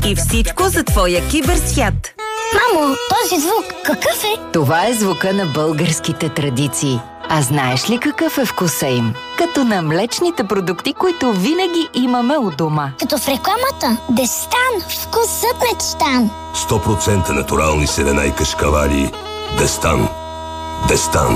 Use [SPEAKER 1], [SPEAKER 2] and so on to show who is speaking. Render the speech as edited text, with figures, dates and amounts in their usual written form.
[SPEAKER 1] И всичко за твоя киберсвят.
[SPEAKER 2] Мамо, този звук какъв е?
[SPEAKER 3] Това е звука на българските традиции. А знаеш ли какъв е вкуса им? Като на млечните продукти, които винаги имаме у дома.
[SPEAKER 2] Като в рекламата. Дестан, вкусът мечтан.
[SPEAKER 4] 100% натурални семена и кашкавали. Дестан. Дестан.